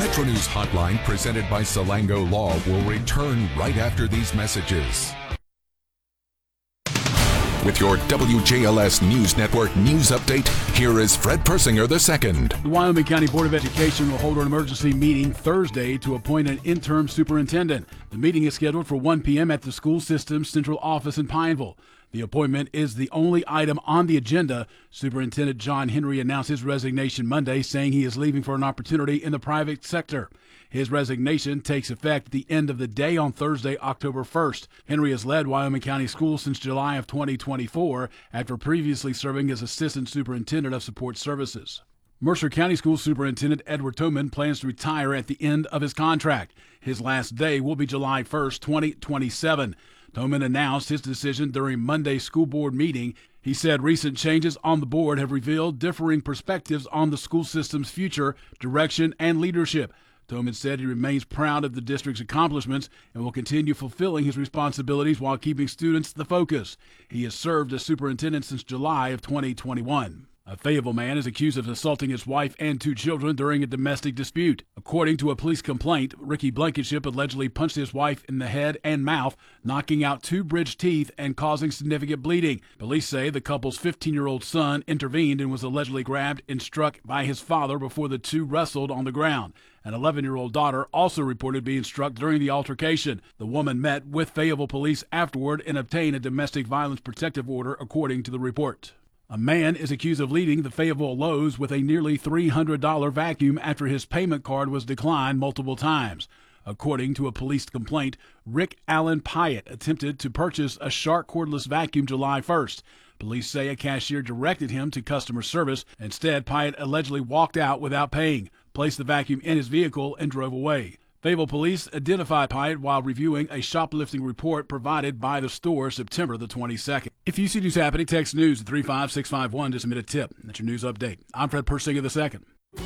Metro News Hotline, presented by Salango Law, will return right after these messages. With your WJLS News Network news update, here is Fred Persinger II. The Wyoming County Board of Education will hold an emergency meeting Thursday to appoint an interim superintendent. The meeting is scheduled for 1 p.m. at the school system's central office in Pineville. The appointment is the only item on the agenda. Superintendent John Henry announced his resignation Monday, saying he is leaving for an opportunity in the private sector. His resignation takes effect at the end of the day on Thursday, October 1st. Henry has led Wyoming County Schools since July of 2024 after previously serving as Assistant Superintendent of Support Services. Mercer County School Superintendent Edward Toman plans to retire at the end of his contract. His last day will be July 1st, 2027. Toman announced his decision during Monday's school board meeting. He said recent changes on the board have revealed differing perspectives on the school system's future, direction, and leadership. Toman said he remains proud of the district's accomplishments and will continue fulfilling his responsibilities while keeping students the focus. He has served as superintendent since July of 2021. A Fayetteville man is accused of assaulting his wife and 2 children during a domestic dispute. According to a police complaint, Ricky Blankenship allegedly punched his wife in the head and mouth, knocking out 2 bridge teeth and causing significant bleeding. Police say the couple's 15-year-old son intervened and was allegedly grabbed and struck by his father before the 2 wrestled on the ground. An 11-year-old daughter also reported being struck during the altercation. The woman met with Fayetteville police afterward and obtained a domestic violence protective order, according to the report. A man is accused of leaving the Fayetteville Lowe's with a nearly $300 vacuum after his payment card was declined multiple times. According to a police complaint, Rick Allen Pyatt attempted to purchase a Shark cordless vacuum July 1st. Police say a cashier directed him to customer service. Instead, Pyatt allegedly walked out without paying, placed the vacuum in his vehicle, and drove away. Fayetteville police identified Pyatt while reviewing a shoplifting report provided by the store September the 22nd. If you see news happening, text news at 35651 to submit a tip. That's your news update. I'm Fred Persinger II.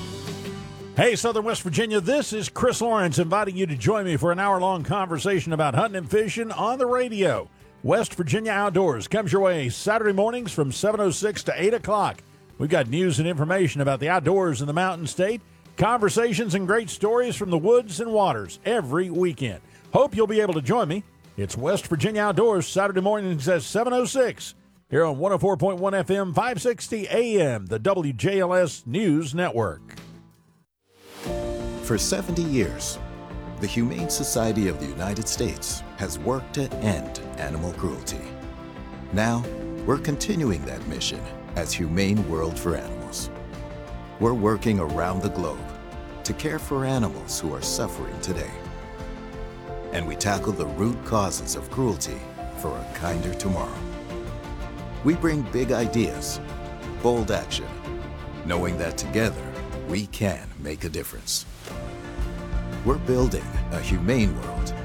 Hey, Southern West Virginia, this is Chris Lawrence inviting you to join me for an hour-long conversation about hunting and fishing on the radio. West Virginia Outdoors comes your way Saturday mornings from 7:06 to 8 o'clock. We've got news and information about the outdoors in the Mountain State, conversations and great stories from the woods and waters every weekend. Hope you'll be able to join me. It's West Virginia Outdoors, Saturday mornings at 7:06 here on 104.1 FM, 560 AM, the WJLS News Network. For 70 years, the Humane Society of the United States has worked to end animal cruelty. Now, we're continuing that mission as Humane World for Animals. We're working around the globe to care for animals who are suffering today. And we tackle the root causes of cruelty for a kinder tomorrow. We bring big ideas, bold action, knowing that together we can make a difference. We're building a humane world